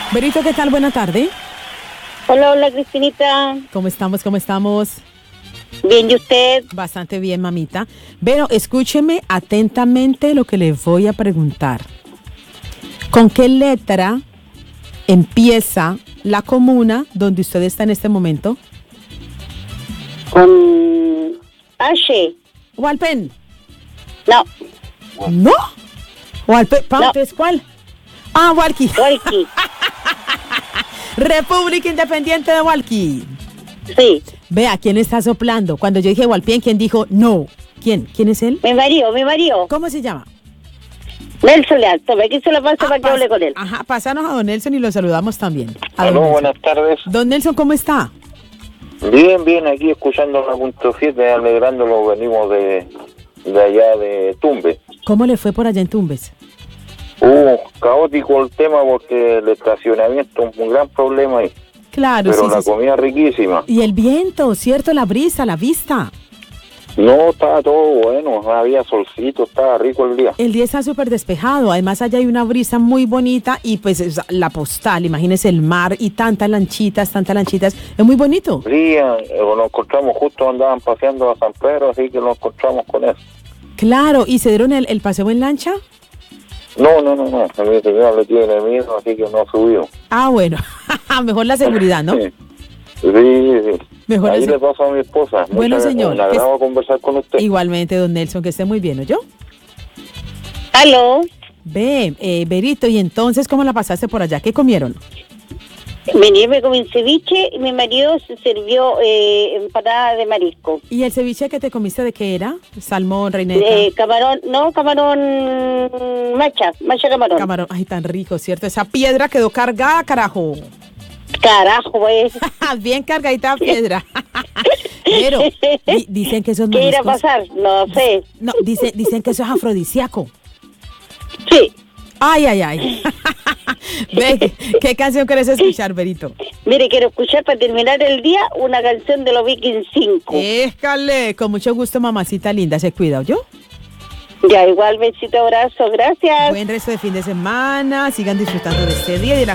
Berito, ¿qué tal? Buena tarde. Hola, hola, Cristinita. ¿Cómo estamos? ¿Cómo estamos? Bien, ¿y usted? Bastante bien, mamita. Pero escúcheme atentamente lo que le voy a preguntar. ¿Con qué letra empieza la comuna donde usted está en este momento? Con H. ¿Walpen? No, ¿No? ¿Walpen? No. ¿Cuál? Ah, Walkie. Walkie. República Independiente de Walkie. Sí, Vea, ¿quién está soplando? Cuando yo dije Walpien, ¿quién dijo no? ¿Quién? ¿Quién es él? mi marido. ¿Cómo se llama? Nelson Leal. Tome, aquí se lo paso para que hable con él. Ajá, pásanos a don Nelson y lo saludamos también. A don Aló, Nelson. buenas tardes. Don Nelson, ¿cómo está? Bien, bien, aquí escuchando la punto 7, alegrándolo, venimos de allá de Tumbes. ¿Cómo le fue por allá en Tumbes? Caótico el tema porque el estacionamiento es un gran problema ahí, Claro, pero sí, la sí, sí. comida riquísima. Y el viento, ¿cierto? La brisa, la vista. No, estaba todo bueno, había solcito, estaba rico el día. El día está súper despejado. Además, allá hay una brisa muy bonita y pues la postal, imagínese el mar y tantas lanchitas. Es muy bonito. Sí, nos encontramos justo, andaban paseando a San Pedro, así que nos encontramos con eso. Claro, ¿y se dieron el paseo en lancha? No, mi señora le tiene miedo, así que no subió. Ah, bueno. Mejor la seguridad, ¿no? Sí. Mejor Ahí así. le paso a mi esposa. Bueno, señor, Me agrado conversar con usted. Igualmente, don Nelson, que esté muy bien, ¿oyó? Aló. Ve, Berito, ¿y entonces cómo la pasaste por allá? ¿Qué comieron? Vení, me comí ceviche y mi marido se sirvió empanada de marisco. ¿Y el ceviche que te comiste de qué era? Salmón, reineta. Camarón macha camarón. Camarón, ay, tan rico, ¿cierto? Esa piedra quedó cargada, carajo. Carajo, pues. Bien cargadita la piedra. Pero dicen que esos ¿Qué irá a mariscos... pasar? No sé. No, dicen que eso es afrodisíaco. Sí. Ay. Ve, ¿qué canción quieres escuchar, Berito? Mire, quiero escuchar para terminar el día una canción de los Vikings 5. Éjale, con mucho gusto, mamacita linda. Se cuida, ¿oyó? Ya, igual, besito, abrazo, gracias. Buen resto de fin de semana. Sigan disfrutando de este día y de la